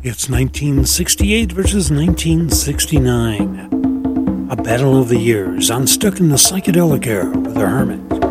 It's 1968 versus 1969. A battle of the years. I'm stuck in the psychedelic era with the Hermit.